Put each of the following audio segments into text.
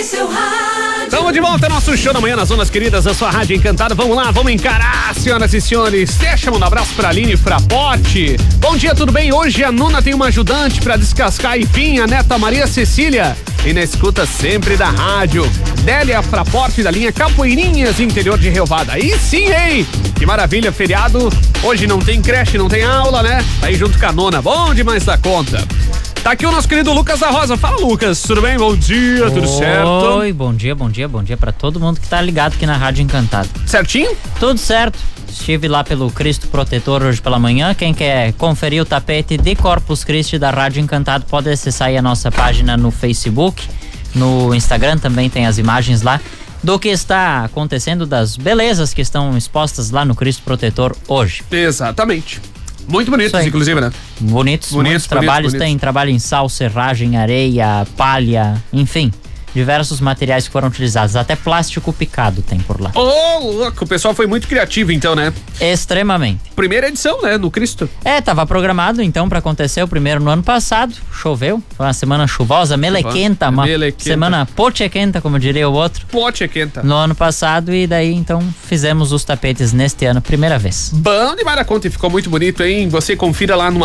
seu rádio. Estamos de volta ao nosso show da manhã nas Ondas Queridas da sua Rádio Encantada. Vamos lá, vamos encarar, senhoras e senhores. Deixa um abraço pra Aline Fraporte. Bom dia, tudo bem? Hoje a Nuna tem uma ajudante pra descascar aipim, a neta Maria Cecília. E na escuta sempre da rádio. Délia Fraporte da linha Capoeirinhas, interior de Relvada. Aí sim, hein? Que maravilha, feriado. Hoje não tem creche, não tem aula, né? Tá aí junto com a Nona. Bom demais da conta. Tá aqui o nosso querido Lucas da Rosa. Fala, Lucas, tudo bem? Bom dia, tudo certo? Oi, bom dia pra todo mundo que tá ligado aqui na Rádio Encantada. Certinho? Tudo certo. Estive lá pelo Cristo Protetor hoje pela manhã. Quem quer conferir o tapete de Corpus Christi da Rádio Encantado pode acessar aí a nossa página no Facebook, no Instagram também tem as imagens lá do que está acontecendo, das belezas que estão expostas lá no Cristo Protetor hoje. Exatamente. Muito bonitos, inclusive, né? Bonitos trabalhos. Tem trabalho em sal, serragem, areia, palha, enfim, diversos materiais que foram utilizados. Até plástico picado tem por lá. Ô, louco, o pessoal foi muito criativo então, né? Extremamente. Primeira edição, né, no Cristo. Tava programado então pra acontecer o primeiro no ano passado. Choveu, foi uma semana chuvosa, melequenta, uma semana pochequenta, como diria o outro. Pochequenta. No ano passado, e daí então fizemos os tapetes neste ano, primeira vez. Bom demais a conta e ficou muito bonito, hein? Você confira lá no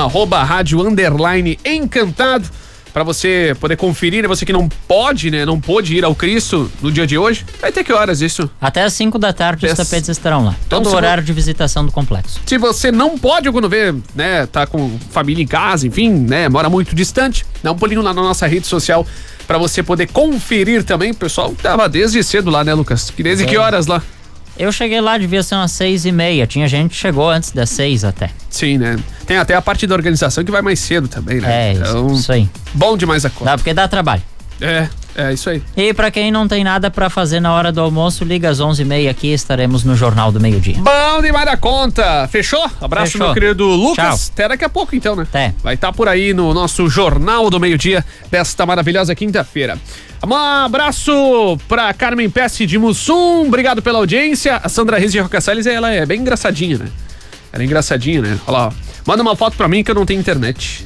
@rádio_encantado. Pra você poder conferir, né? Você que não pode, né? Não pôde ir ao Cristo no dia de hoje. Vai ter que horas isso? Até às 5 da tarde os tapetes estarão lá. Então, todo o horário de visitação do complexo. Se você não pode, quando vê, né? Tá com família em casa, enfim, né? Mora muito distante, dá um pulinho lá na nossa rede social pra você poder conferir também. O pessoal tava desde cedo lá, né, Lucas? Desde que horas lá? Eu cheguei lá, devia ser umas 6:30. Tinha gente que chegou antes das 6 até. Sim, né? Tem até a parte da organização que vai mais cedo também, né? Então, isso aí. Bom demais a conta. Porque dá trabalho. É isso aí. E pra quem não tem nada pra fazer na hora do almoço, liga às 11:30 aqui, estaremos no Jornal do Meio-Dia. Bom demais da conta. Fechou? Abraço, meu querido Lucas. Tchau. Até daqui a pouco então, né? Até. Vai estar por aí no nosso Jornal do Meio-Dia desta maravilhosa quinta-feira. Um abraço pra Carmen Pesce de Mussum, obrigado pela audiência. A Sandra Reis de Roca Salles, ela é bem engraçadinha, né? Ela é engraçadinha, né? Olha lá, ó. Manda uma foto pra mim que eu não tenho internet.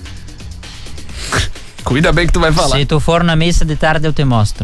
Cuida bem que tu vai falar. Se tu for na missa de tarde, eu te mostro.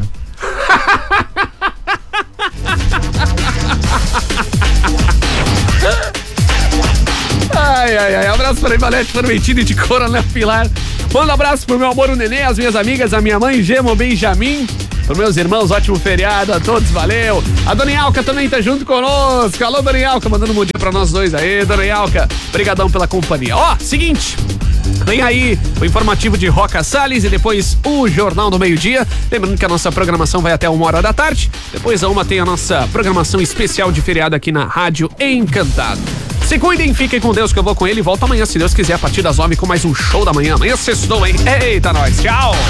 Ai, abraço para Ivalete Formentini de Coronel Pilar. Manda um abraço pro meu amor, o Nenê, as minhas amigas, a minha mãe, Gemo, Benjamin. Pros meus irmãos, ótimo feriado a todos, valeu. A Dona Ialca também tá junto conosco. Alô, Dona Ialca, mandando um bom dia pra nós dois aí, Dona Ialca. Brigadão pela companhia. Ó, seguinte, vem aí o informativo de Roca Salles e depois o Jornal do Meio-Dia. Lembrando que a nossa programação vai até 1h da tarde. Depois a 1 tem a nossa programação especial de feriado aqui na Rádio Encantado. Se cuidem, fiquem com Deus que eu vou com ele. Volto amanhã, se Deus quiser, a partir das 9 com mais um show da manhã. Amanhã sextou, hein? Eita, nós. Tchau.